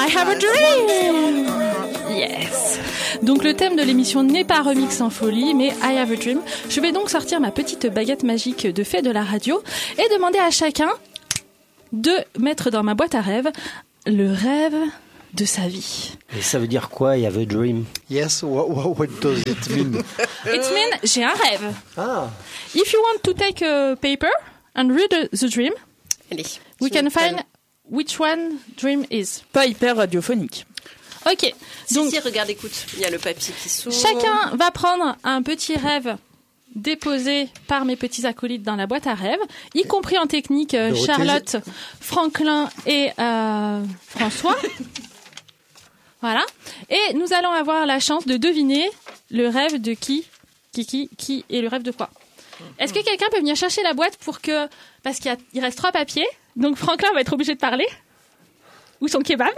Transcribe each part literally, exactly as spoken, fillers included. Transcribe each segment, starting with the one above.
I have a dream. Yes. Donc le thème de l'émission n'est pas Remix en folie, mais I have a dream. Je vais donc sortir ma petite baguette magique de fée de la radio et demander à chacun de mettre dans ma boîte à rêves le rêve de sa vie. Et ça veut dire quoi, I have a dream? Yes, what, what, what does it mean? It means j'ai un rêve. Ah. If you want to take a paper and read the dream, Allez, we can find which one dream is. Pas hyper radiophonique. Ok. Donc, si, si, regarde, écoute, il y a le papier qui s'ouvre. Chacun va prendre un petit rêve déposé par mes petits acolytes dans la boîte à rêves, y compris en technique euh, Charlotte, Franklin et euh, François. Voilà. Et nous allons avoir la chance de deviner le rêve de qui, qui, qui, qui et le rêve de quoi. Est-ce que quelqu'un peut venir chercher la boîte pour que... Parce qu'il y a, il reste trois papiers, donc Franklin va être obligé de parler. Ou son kebab.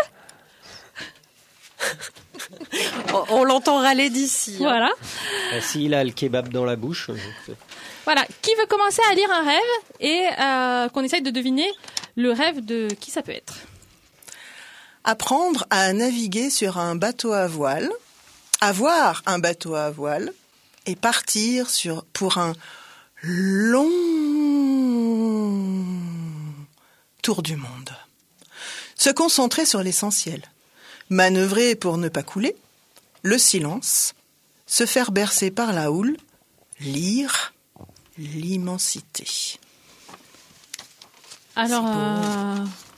on, on l'entend râler d'ici. Hein. Voilà. Ben, s'il a le kebab dans la bouche... Je... Voilà. Qui veut commencer à lire un rêve et euh, qu'on essaye de deviner le rêve de qui ça peut être? Apprendre à naviguer sur un bateau à voile, avoir un bateau à voile et partir sur, pour un long tour du monde. Se concentrer sur l'essentiel. Manœuvrer pour ne pas couler. Le silence. Se faire bercer par la houle. Lire l'immensité. Alors, euh...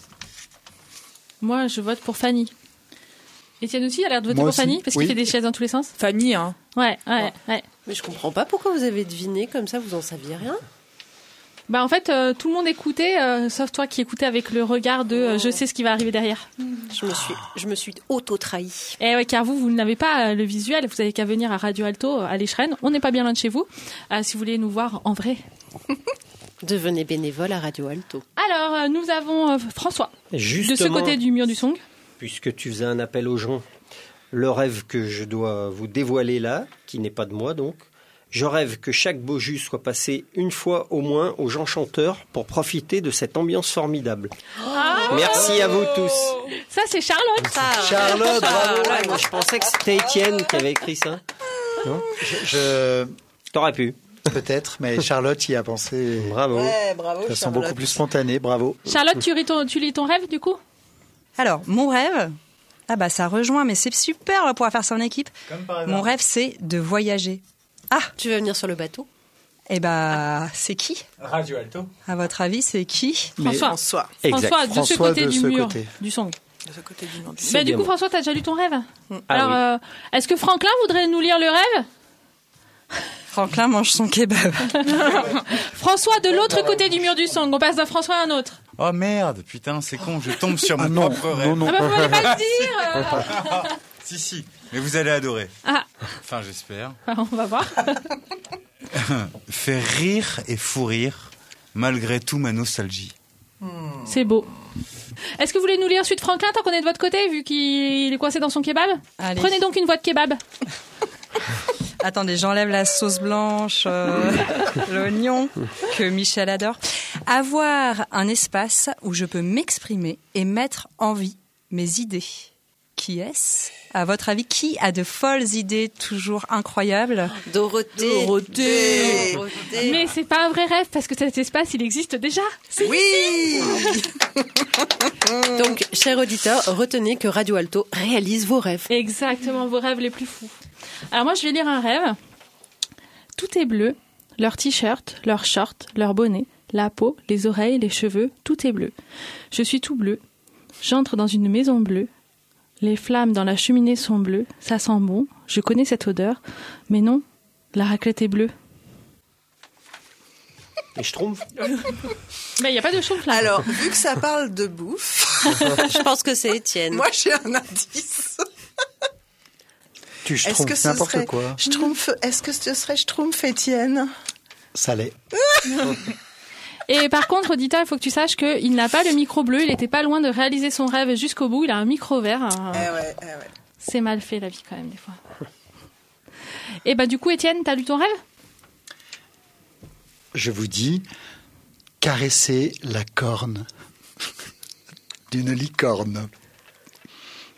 moi, je vote pour Fanny. Étienne aussi a l'air de voter Moi pour aussi. Fanny parce Oui. qu'il fait des chaises dans tous les sens. Fanny, hein. Ouais, ouais, ouais. Mais je comprends pas pourquoi vous avez deviné comme ça, vous en saviez rien. Bah en fait, euh, tout le monde écoutait, euh, sauf toi qui écoutais avec le regard de euh, je sais ce qui va arriver derrière. Je me suis, je me suis auto-trahie. Et ouais, car vous, vous n'avez pas euh, le visuel, vous avez qu'à venir à Radio Alto, à l'Écheren. On n'est pas bien loin de chez vous, euh, si vous voulez nous voir en vrai. Devenez bénévole à Radio Alto. Alors, euh, nous avons euh, François, Justement, de ce côté du mur du song. Puisque tu faisais un appel aux gens, le rêve que je dois vous dévoiler là, qui n'est pas de moi donc, je rêve que chaque beau jus soit passé une fois au moins aux gens chanteurs pour profiter de cette ambiance formidable. Ah Merci à vous tous. Ça, c'est Charlotte. Ah, Charlotte, bravo. Ouais, moi, je pensais que c'était Étienne qui avait écrit ça. Non ? Je, je- T'aurais pu. Peut-être, mais Charlotte y a pensé Bravo. Ouais, bravo, de façon Charlotte. beaucoup plus spontanée. Bravo. Charlotte, tu lis ton, tu lis ton rêve du coup? Alors, mon rêve, ah bah ça rejoint, mais c'est super, on va pouvoir faire ça en équipe. Mon rêve, c'est de voyager. Ah, tu veux venir sur le bateau? eh bah, c'est qui? Radio Alto. À votre avis, c'est qui? Mais- François. François, Exact. François, de ce François, côté de du ce mur côté. du song. de ce côté du monde. C'est Bah, du bien coup, moi. François, t'as déjà lu ton rêve? Ah Alors, oui. euh, est-ce que Franklin voudrait nous lire le rêve? Franklin mange son kebab. François, de l'autre côté du mur du song. On passe d'un François à un autre. Oh merde, putain, c'est con, je tombe sur mon Ah non, propre rêve. non, non. Ah bah, vous m'avez pas le dire euh. Si, si, mais vous allez adorer. Ah, Enfin, j'espère. on va voir. Faire rire et fou rire, malgré tout ma nostalgie. C'est beau. Est-ce que vous voulez nous lire ensuite Franklin, tant qu'on est de votre côté, vu qu'il est coincé dans son kebab? Allez. Prenez donc une voix de kebab. Attendez, j'enlève la sauce blanche, euh, l'oignon, que Michel adore. Avoir un espace où je peux m'exprimer et mettre en vie mes idées. Qui est-ce? À votre avis, qui a de folles idées toujours incroyables? Dorothée. Dorothée. Dorothée. Mais c'est pas un vrai rêve, parce que cet espace, il existe déjà. Oui. Donc, chers auditeurs, retenez que Radio Alto réalise vos rêves. Exactement, vos rêves les plus fous. Alors moi, je vais lire un rêve. Tout est bleu. Leur t-shirt, leur short, leur bonnet, la peau, les oreilles, les cheveux, tout est bleu. Je suis tout bleu. J'entre dans une maison bleue. Les flammes dans la cheminée sont bleues. Ça sent bon. Je connais cette odeur. Mais non, la raclette est bleue. Et je trompe. Mais il n'y a pas de chauffe là. Alors, vu que ça parle de bouffe, Je pense que c'est Étienne. moi j'ai un indice. Tu Est-ce que schtroumpfes ce n'importe serait quoi. Schtroumpf, est-ce que ce serait Schtroumpf, Étienne? Ça l'est. Et par contre, auditeur, il faut que tu saches qu'il n'a pas le micro bleu. Il n'était pas loin de réaliser son rêve jusqu'au bout. Il a un micro vert. Eh ouais, eh ouais. C'est mal fait la vie quand même des fois. Et bah du coup, Étienne, t'as lu ton rêve? Je vous dis, caresser la corne d'une licorne.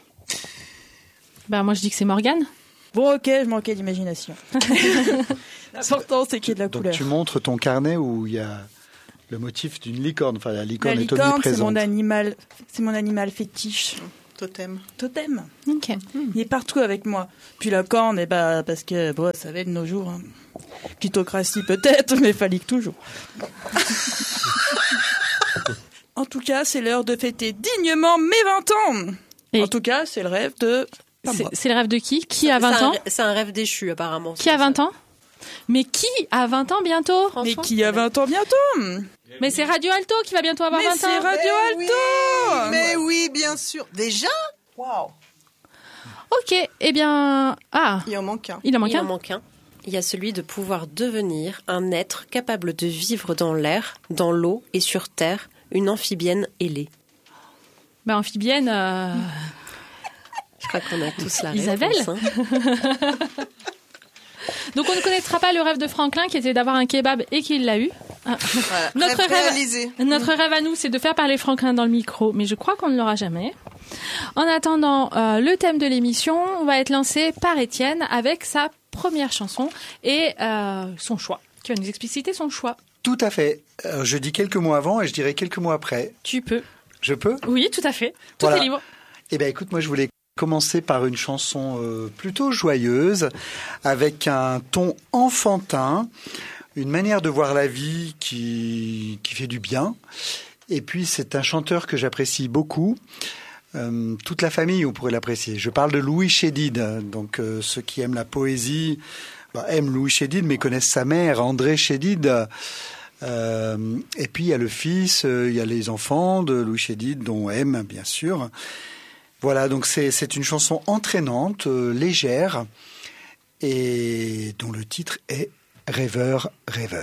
Bah moi je dis que c'est Morgane. Bon, ok, je manquais d'imagination. L'important, c'est qu'il y ait de la Donc couleur. tu montres ton carnet où il y a le motif d'une licorne. Enfin, la licorne La est licorne, c'est omniprésente. mon animal, c'est mon animal fétiche. Totem. Totem. Ok. Il est partout avec moi. Puis la corne, eh ben, parce que bon, ça va être de nos jours. Hein. Plutocratie peut-être, mais phallique toujours. En tout cas, c'est l'heure de fêter dignement mes vingt ans. Et- En tout cas, c'est le rêve de... Pas C'est moi. c'est le rêve de qui? Qui a vingt C'est un- ans? C'est un rêve déchu, apparemment. Qui a vingt ans? Mais qui a vingt ans bientôt? Mais qui a vingt ans bientôt? Mais c'est Radio Alto qui va bientôt avoir Mais vingt c'est ans. Radio Mais Alto. oui, mais oui, bien sûr. Déjà? Waouh. Ok, eh bien... Ah, Il en manque un. il en manque Il en un. manque un. Il y a celui de pouvoir devenir un être capable de vivre dans l'air, dans l'eau et sur terre, une amphibienne ailée. Bah amphibienne... euh, Je crois qu'on a tous la Isabelle réponse. Hein. Donc on ne connaîtra pas le rêve de Franklin qui était d'avoir un kebab et qu'il l'a eu. Ah. Voilà. Notre Rêve rêve- réalisé. Notre rêve à nous, c'est de faire parler Franklin dans le micro, mais je crois qu'on ne l'aura jamais. En attendant, euh, le thème de l'émission va être lancé par Étienne avec sa première chanson et euh, son choix. Tu vas nous expliciter son choix. Tout à fait. Alors, je dis quelques mots avant et je dirai quelques mots après. Tu peux. Je peux? Oui, tout à fait. Tout Voilà. est libre. Eh bien, écoute, moi, je voulais commencer par une chanson euh, plutôt joyeuse, avec un ton enfantin, une manière de voir la vie qui, qui fait du bien. Et puis, c'est un chanteur que j'apprécie beaucoup. Euh, toute la famille, on pourrait l'apprécier. Je parle de Louis Chédid. Donc, euh, ceux qui aiment la poésie bah, aiment Louis Chédid, mais connaissent sa mère, André Chédid. Euh, et puis, il y a le fils, euh, il y a les enfants de Louis Chédid, dont M, bien sûr. Voilà, donc c'est, c'est une chanson entraînante, euh, légère, et dont le titre est « Rêveur, rêveur ».